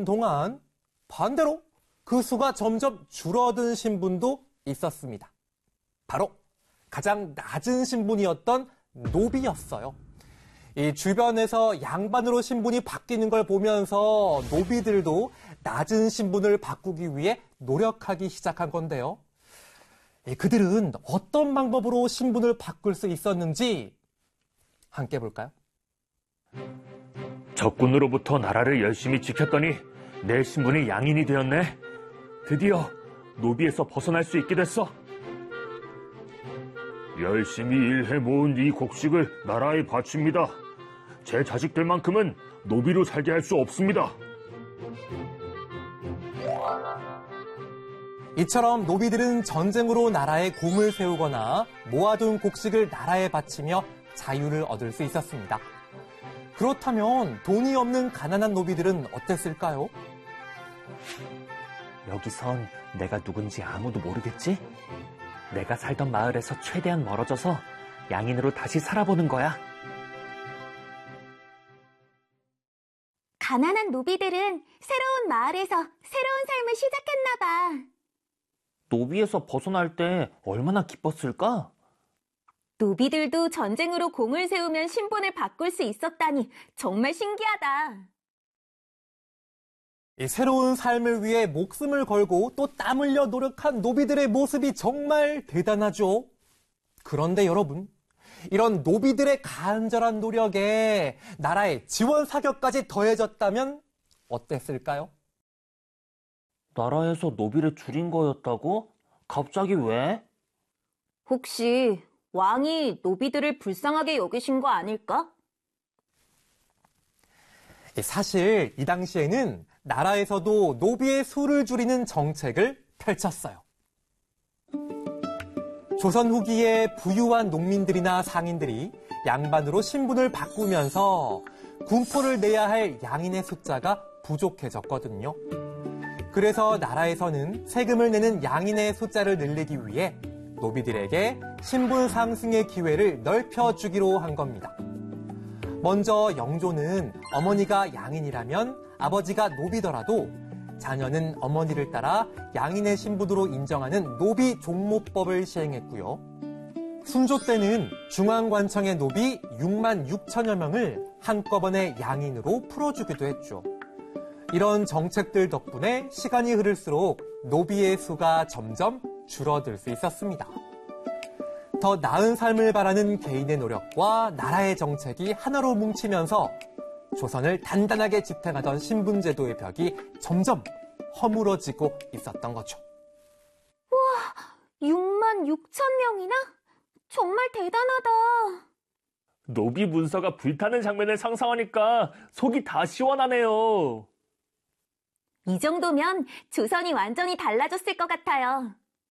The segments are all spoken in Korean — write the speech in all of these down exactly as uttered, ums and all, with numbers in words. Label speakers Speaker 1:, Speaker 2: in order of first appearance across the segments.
Speaker 1: 동안 반대로 그 수가 점점 줄어든 신분도 있었습니다. 바로 가장 낮은 신분이었던 노비였어요. 이 주변에서 양반으로 신분이 바뀌는 걸 보면서 노비들도 낮은 신분을 바꾸기 위해 노력하기 시작한 건데요. 그들은 어떤 방법으로 신분을 바꿀 수 있었는지 함께 볼까요?
Speaker 2: 적군으로부터 나라를 열심히 지켰더니 내 신분이 양인이 되었네. 드디어 노비에서 벗어날 수 있게 됐어. 열심히 일해 모은 이 곡식을 나라에 바칩니다. 제 자식들만큼은 노비로 살게 할 수 없습니다.
Speaker 1: 이처럼 노비들은 전쟁으로 나라에 공을 세우거나 모아둔 곡식을 나라에 바치며 자유를 얻을 수 있었습니다. 그렇다면 돈이 없는 가난한 노비들은 어땠을까요?
Speaker 3: 여기선 내가 누군지 아무도 모르겠지? 내가 살던 마을에서 최대한 멀어져서 양인으로 다시 살아보는 거야.
Speaker 4: 가난한 노비들은 새로운 마을에서 새로운 삶을 시작했나 봐.
Speaker 3: 노비에서 벗어날 때 얼마나 기뻤을까?
Speaker 4: 노비들도 전쟁으로 공을 세우면 신분을 바꿀 수 있었다니 정말 신기하다.
Speaker 1: 이 새로운 삶을 위해 목숨을 걸고 또 땀 흘려 노력한 노비들의 모습이 정말 대단하죠. 그런데 여러분, 이런 노비들의 간절한 노력에 나라의 지원 사격까지 더해졌다면 어땠을까요?
Speaker 3: 나라에서 노비를 줄인 거였다고? 갑자기 왜?
Speaker 4: 혹시 왕이 노비들을 불쌍하게 여기신 거 아닐까?
Speaker 1: 사실 이 당시에는 나라에서도 노비의 수를 줄이는 정책을 펼쳤어요. 조선 후기에 부유한 농민들이나 상인들이 양반으로 신분을 바꾸면서 군포를 내야 할 양인의 숫자가 부족해졌거든요. 그래서 나라에서는 세금을 내는 양인의 숫자를 늘리기 위해 노비들에게 신분 상승의 기회를 넓혀주기로 한 겁니다. 먼저 영조는 어머니가 양인이라면 아버지가 노비더라도 자녀는 어머니를 따라 양인의 신분으로 인정하는 노비 종모법을 시행했고요. 순조 때는 중앙관청의 노비 육만 육천여 명을 한꺼번에 양인으로 풀어주기도 했죠. 이런 정책들 덕분에 시간이 흐를수록 노비의 수가 점점 줄어들 수 있었습니다. 더 나은 삶을 바라는 개인의 노력과 나라의 정책이 하나로 뭉치면서 조선을 단단하게 지탱하던 신분제도의 벽이 점점 허물어지고 있었던 거죠.
Speaker 4: 우와, 육만 육천 명이나? 정말 대단하다.
Speaker 2: 노비 문서가 불타는 장면을 상상하니까 속이 다 시원하네요.
Speaker 4: 이 정도면 조선이 완전히 달라졌을 것 같아요.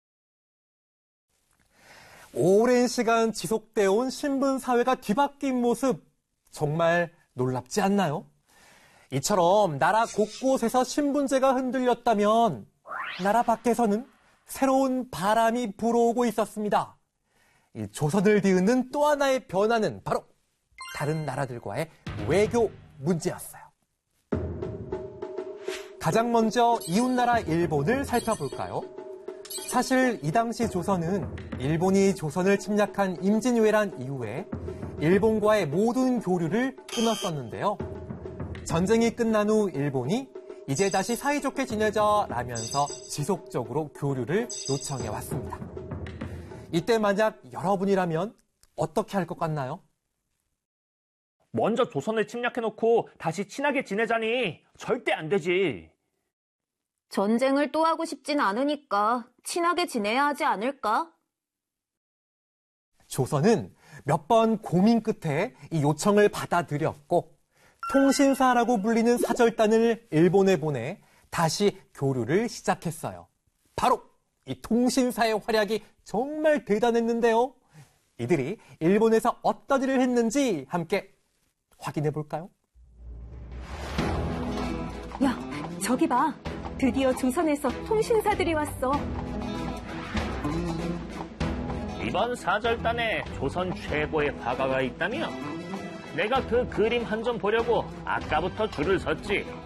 Speaker 1: 오랜 시간 지속되어 온 신분 사회가 뒤바뀐 모습, 정말 놀랍지 않나요? 이처럼 나라 곳곳에서 신분제가 흔들렸다면 나라 밖에서는 새로운 바람이 불어오고 있었습니다. 이 조선을 뒤흔든 또 하나의 변화는 바로 다른 나라들과의 외교 문제였어요. 가장 먼저 이웃나라 일본을 살펴볼까요? 사실 이 당시 조선은 일본이 조선을 침략한 임진왜란 이후에 일본과의 모든 교류를 끊었었는데요. 전쟁이 끝난 후 일본이 이제 다시 사이좋게 지내자라면서 지속적으로 교류를 요청해 왔습니다. 이때 만약 여러분이라면 어떻게 할 것 같나요?
Speaker 2: 먼저 조선을 침략해놓고 다시 친하게 지내자니 절대 안 되지.
Speaker 4: 전쟁을 또 하고 싶진 않으니까 친하게 지내야 하지 않을까?
Speaker 1: 조선은 몇 번 고민 끝에 이 요청을 받아들였고 통신사라고 불리는 사절단을 일본에 보내 다시 교류를 시작했어요. 바로 이 통신사의 활약이 정말 대단했는데요. 이들이 일본에서 어떤 일을 했는지 함께 확인해 볼까요?
Speaker 4: 야, 저기 봐. 드디어 조선에서 통신사들이 왔어.
Speaker 2: 이번 사절단에 조선 최고의 화가가 있다며? 내가 그 그림 한 점 보려고 아까부터 줄을 섰지.